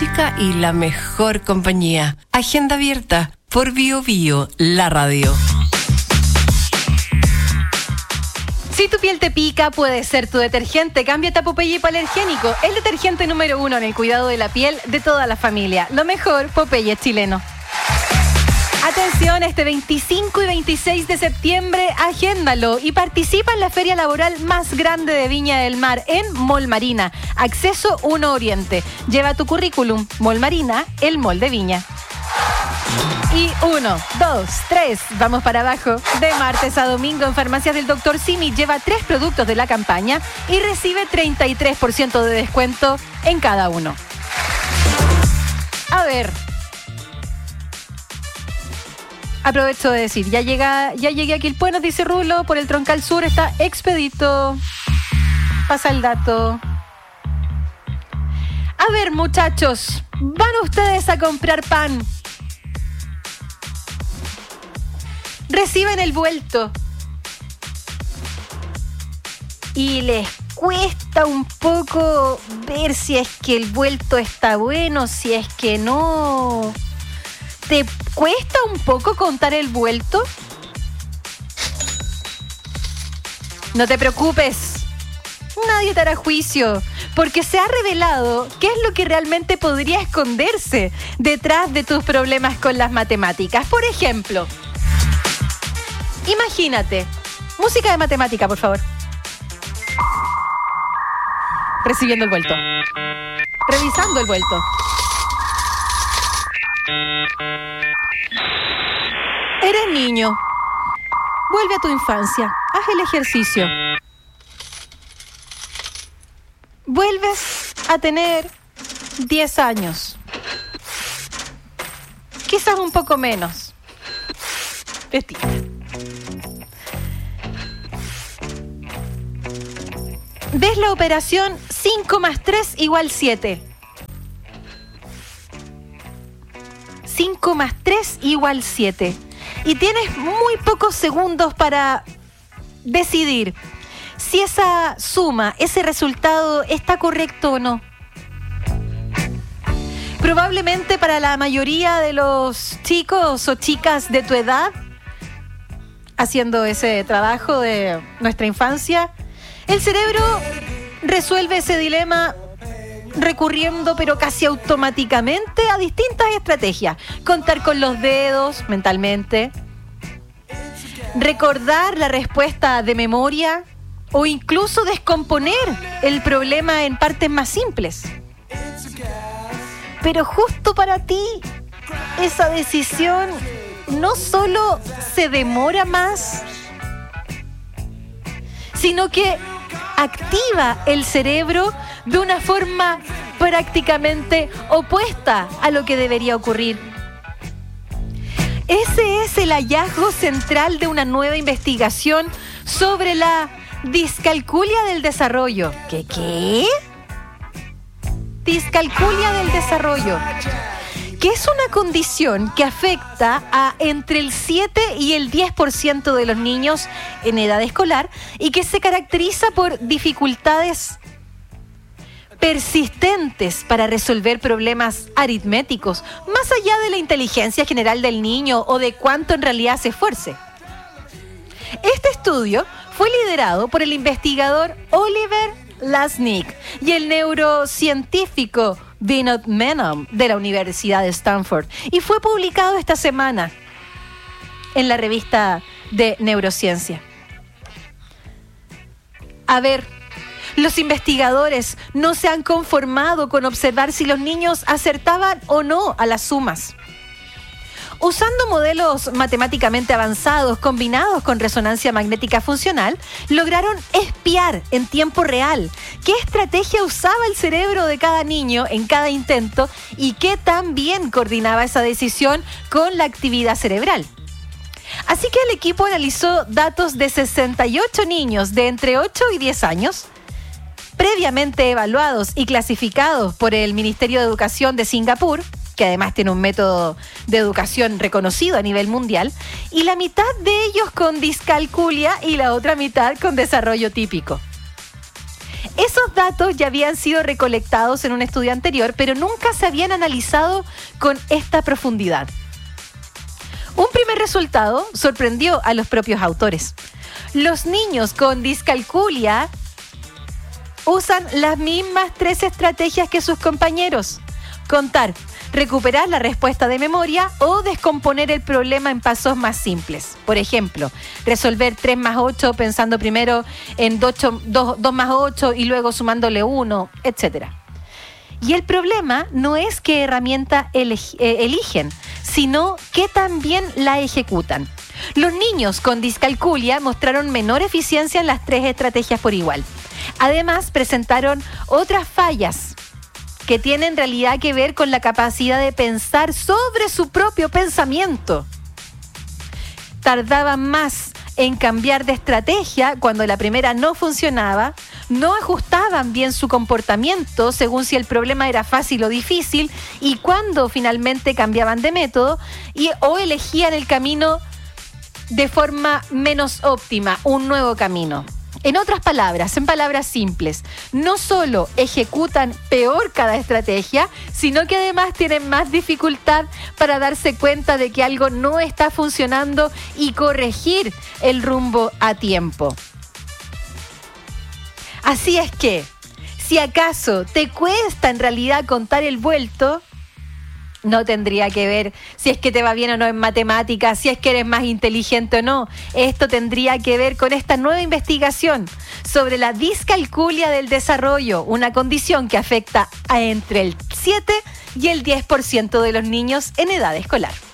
música y la mejor compañía. Agenda abierta por Bio, la radio. Si tu piel te pica, puede ser tu detergente. Cámbiate a Popeye Hipoalergénico, el detergente número 1 en el cuidado de la piel de toda la familia. Lo mejor, Popeye chileno. Atención, este 25 y 26 de septiembre, agéndalo y participa en la feria laboral más grande de Viña del Mar en Mall Marina. Acceso 1 Oriente. Lleva tu currículum. Mall Marina, el mall de Viña. Y 1, 2, 3, vamos para abajo. De martes a domingo en Farmacias del Dr. Simi lleva 3 productos de la campaña y recibe 33% de descuento en cada uno. A ver. Aprovecho de decir, ya llegué a Quilpué, nos dice Rulo, por el Troncal Sur está expedito. Pasa el dato. A ver, muchachos, van ustedes a comprar pan. Reciben el vuelto y les cuesta un poco ver si es que el vuelto está bueno, si es que no. ¿Te cuesta un poco contar el vuelto? No te preocupes, nadie te hará juicio, porque se ha revelado qué es lo que realmente podría esconderse detrás de tus problemas con las matemáticas. Por ejemplo, imagínate, música de matemática, por favor. Recibiendo el vuelto. Revisando el vuelto. Eres niño. Vuelve a tu infancia. Haz el ejercicio. Vuelves a tener 10 años. Quizás un poco menos. Vestida. ¿Ves la operación 5 más 3 igual 7? 5 más 3 igual 7. Y tienes muy pocos segundos para decidir si esa suma, ese resultado está correcto o no. Probablemente para la mayoría de los chicos o chicas de tu edad, haciendo ese trabajo de nuestra infancia, el cerebro resuelve ese dilema recurriendo, pero casi automáticamente, a distintas estrategias. Contar con los dedos mentalmente, recordar la respuesta de memoria o incluso descomponer el problema en partes más simples. Pero justo para ti, esa decisión no solo se demora más, sino que activa el cerebro de una forma prácticamente opuesta a lo que debería ocurrir. Ese es el hallazgo central de una nueva investigación sobre la discalculia del desarrollo. ¿Qué? Discalculia del desarrollo, que es una condición que afecta a entre el 7 y el 10% de los niños en edad escolar y que se caracteriza por dificultades persistentes para resolver problemas aritméticos, más allá de la inteligencia general del niño o de cuánto en realidad se esfuerce. Este estudio fue liderado por el investigador Oliver Lasnik y el neurocientífico Vinod Menon de la Universidad de Stanford y fue publicado esta semana en la revista de Neurociencia. A ver, los investigadores no se han conformado con observar si los niños acertaban o no a las sumas. Usando modelos matemáticamente avanzados combinados con resonancia magnética funcional, lograron espiar en tiempo real qué estrategia usaba el cerebro de cada niño en cada intento y qué tan bien coordinaba esa decisión con la actividad cerebral. Así que el equipo analizó datos de 68 niños de entre 8 y 10 años, previamente evaluados y clasificados por el Ministerio de Educación de Singapur, que además tiene un método de educación reconocido a nivel mundial, y la mitad de ellos con discalculia y la otra mitad con desarrollo típico. Esos datos ya habían sido recolectados en un estudio anterior, pero nunca se habían analizado con esta profundidad. Un primer resultado sorprendió a los propios autores. Los niños con discalculia usan las mismas 3 estrategias que sus compañeros: contar, recuperar la respuesta de memoria o descomponer el problema en pasos más simples. Por ejemplo, resolver 3 más 8 pensando primero en 2 más 8 y luego sumándole 1, etc. Y el problema no es qué herramienta eligen, sino que también la ejecutan. Los niños con discalculia mostraron menor eficiencia en las 3 estrategias por igual. Además, presentaron otras fallas que tienen en realidad que ver con la capacidad de pensar sobre su propio pensamiento. Tardaban más en cambiar de estrategia cuando la primera no funcionaba, no ajustaban bien su comportamiento según si el problema era fácil o difícil, y cuando finalmente cambiaban de método o elegían el camino de forma menos óptima, un nuevo camino. En otras palabras, en palabras simples, no solo ejecutan peor cada estrategia, sino que además tienen más dificultad para darse cuenta de que algo no está funcionando y corregir el rumbo a tiempo. Así es que, si acaso te cuesta en realidad contar el vuelto, no tendría que ver si es que te va bien o no en matemáticas, si es que eres más inteligente o no. Esto tendría que ver con esta nueva investigación sobre la discalculia del desarrollo, una condición que afecta a entre el 7 y el 10% de los niños en edad escolar.